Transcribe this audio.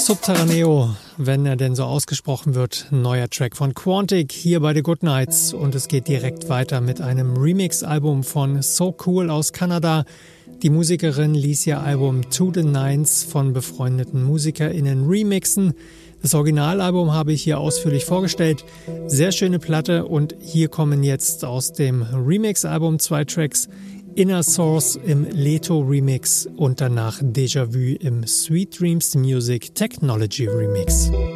Subterraneo, wenn er denn so ausgesprochen wird, neuer Track von Quantic hier bei The Good Nights und es geht direkt weiter mit einem Remix-Album von So Cool aus Kanada. Die Musikerin ließ ihr Album To The Nines von befreundeten MusikerInnen remixen. Das Originalalbum habe ich hier ausführlich vorgestellt. Sehr schöne Platte und hier kommen jetzt aus dem Remix-Album 2 Tracks. Inner Source im Leto Remix und danach Déjà Vu im Sweet Dreams Music Technology Remix.